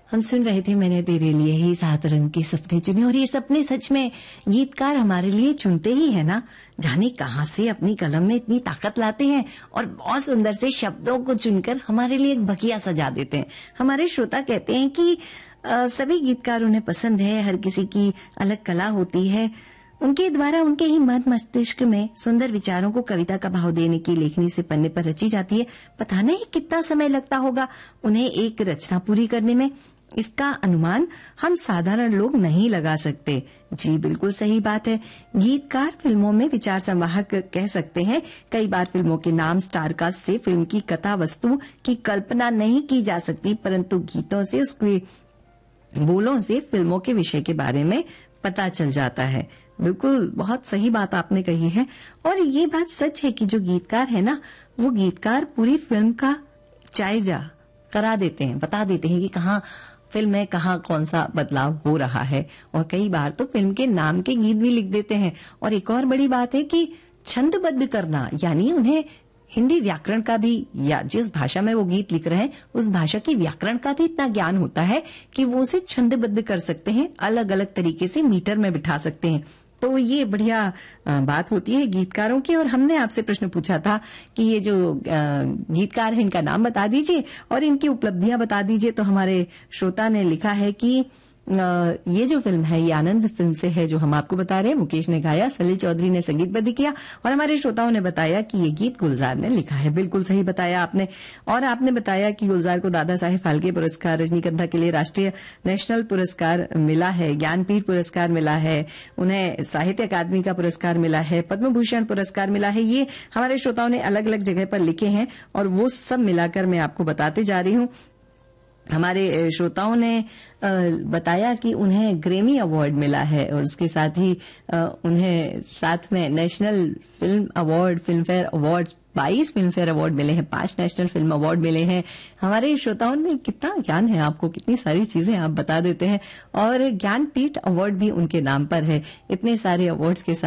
हम सुन रहे थे मैंने तेरे लिए ही 7 रंग के सपने चुने, और ये सपने सच में गीतकार हमारे लिए चुनते ही है ना। जाने कहां से अपनी कलम में इतनी ताकत लाते हैं और बहुत सुंदर से शब्दों को चुनकर हमारे लिए एक बगिया सजा देते हैं। हमारे श्रोता कहते हैं कि सभी गीतकार उन्हें पसंद है, हर किसी की अलग कला होती है। उनके द्वारा उनके ही मन मस्तिष्क में सुंदर विचारों को कविता का भाव देने की लेखनी से पन्ने पर रची जाती है। पता नहीं कितना समय लगता होगा उन्हें एक रचना पूरी करने में। इसका अनुमान हम साधारण लोग नहीं लगा सकते। जी बिल्कुल सही बात है। गीतकार फिल्मों में विचार संवाहक कह सकते हैं। कई बार फिल्मों के नाम स्टार कास्ट से फिल्म की कथा वस्तु की कल्पना नहीं की जा सकती, परंतु गीतों से, उसके बोलों से फिल्मों के विषय के बारे में पता चल जाता है। बिल्कुल बहुत सही बात आपने कही है। और ये बात सच है कि जो गीतकार है ना, वो गीतकार पूरी फिल्म का जायजा करा देते हैं, बता देते हैं कि कहाँ फिल्म में कहाँ कौन सा बदलाव हो रहा है। और कई बार तो फिल्म के नाम के गीत भी लिख देते हैं। और एक और बड़ी बात है कि छंदबद्ध करना, यानी उन्हें हिंदी व्याकरण का भी, या जिस भाषा में वो गीत लिख रहे हैं उस भाषा की व्याकरण का भी इतना ज्ञान होता है कि वो उसे छंदबद्ध कर सकते हैं, अलग अलग तरीके से मीटर में बिठा सकते हैं। तो ये बढ़िया बात होती है गीतकारों की। और हमने आपसे प्रश्न पूछा था कि ये जो गीतकार है इनका नाम बता दीजिए और इनकी उपलब्धियां बता दीजिए। तो हमारे श्रोता ने लिखा है कि ये जो फिल्म है ये आनंद फिल्म से है, जो हम आपको बता रहे हैं। मुकेश ने गाया, सलील चौधरी ने संगीतबद्ध किया, और हमारे श्रोताओं ने बताया कि ये गीत गुलजार ने लिखा है। बिल्कुल सही बताया आपने। और आपने बताया कि गुलजार को दादा साहेब फाल्के पुरस्कार, रजनीगंधा के लिए राष्ट्रीय नेशनल पुरस्कार मिला है, ज्ञानपीठ पुरस्कार मिला है, उन्हें साहित्य अकादमी का पुरस्कार मिला है, पद्म भूषण पुरस्कार मिला है। ये हमारे श्रोताओं ने अलग अलग जगह पर लिखे हैं और वो सब मिलाकर मैं आपको बताते जा रही हूं। हमारे श्रोताओं ने बताया कि उन्हें ग्रैमी अवार्ड मिला है, और उसके साथ ही उन्हें साथ में national film award, film fair awards 22 film fair award मिले हैं, 5 नेशनल फिल्म अवार्ड मिले हैं। हमारे श्रोताओं ने, कितना ज्ञान है आपको, कितनी सारी चीजें आप बता देते हैं। और ज्ञानपीठ अवार्ड भी उनके नाम पर है। इतने सारे अवार्ड्स के साथ